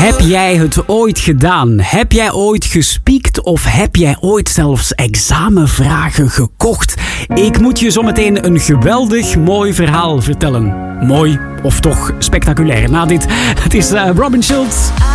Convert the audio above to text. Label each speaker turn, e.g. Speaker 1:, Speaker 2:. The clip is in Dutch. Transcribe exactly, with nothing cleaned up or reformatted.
Speaker 1: Heb jij het ooit gedaan? Heb jij ooit gespiekt of heb jij ooit zelfs examenvragen gekocht? Ik moet je zometeen een geweldig mooi verhaal vertellen. Mooi of toch spectaculair. Na dit, het is uh, Robin Schulz.